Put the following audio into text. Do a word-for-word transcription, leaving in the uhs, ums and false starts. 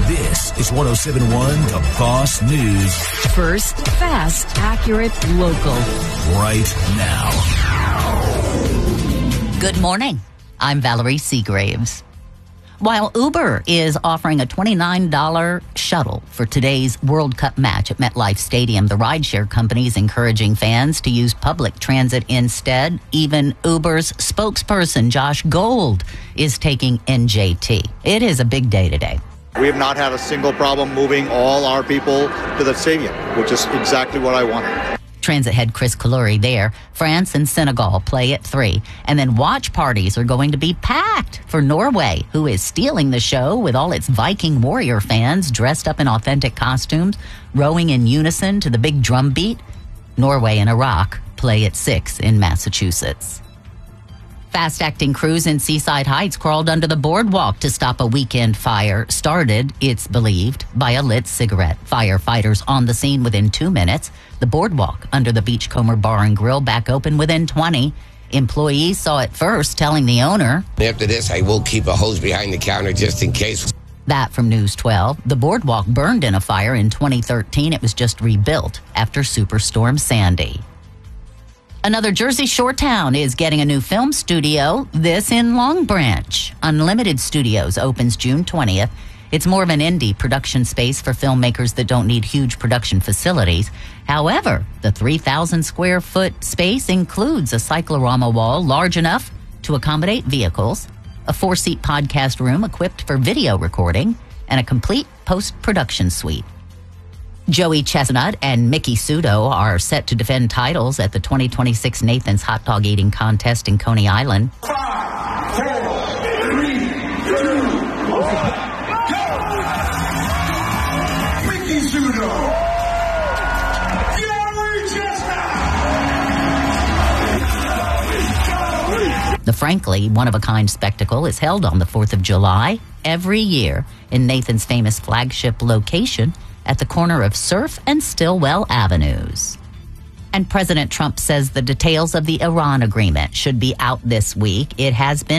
This is one oh seven point one The Boss News. First, fast, accurate, local. Right now. Good morning. I'm Valerie Seagraves. While Uber is offering a twenty-nine dollars shuttle for today's World Cup match at MetLife Stadium, the rideshare company is encouraging fans to use public transit instead. Even Uber's spokesperson, Josh Gold, is taking N J T. It is a big day today. We have not had a single problem moving all our people to the stadium, which is exactly what I wanted. Transit head Chris Kaluri there. France and Senegal play at three. And then watch parties are going to be packed for Norway, who is stealing the show with all its Viking warrior fans dressed up in authentic costumes, rowing in unison to the big drum beat. Norway and Iraq play at six in Massachusetts. Fast-acting crews in Seaside Heights crawled under the boardwalk to stop a weekend fire. Started, it's believed, by a lit cigarette. Firefighters on the scene within two minutes. The boardwalk under the Beachcomber Bar and Grill back open within twenty. Employees saw it first, telling the owner, "After this, I will keep a hose behind the counter just in case." That from News twelve. The boardwalk burned in a fire in twenty thirteen. It was just rebuilt after Superstorm Sandy. Another Jersey Shore town is getting a new film studio, this in Long Branch. Unlimited Studios opens June twentieth. It's more of an indie production space for filmmakers that don't need huge production facilities. However, the three thousand square foot space includes a cyclorama wall large enough to accommodate vehicles, a four-seat podcast room equipped for video recording, and a complete post-production suite. Joey Chestnut and Mickey Sudo are set to defend titles at the twenty twenty-six Nathan's Hot Dog Eating Contest in Coney Island. Five, four, three, two, one, go! Mickey Sudo! Joey Chestnut! The frankly one-of-a-kind spectacle is held on the fourth of July every year in Nathan's famous flagship location at the corner of Surf and Stillwell Avenues. And President Trump says the details of the Iran agreement should be out this week. It has been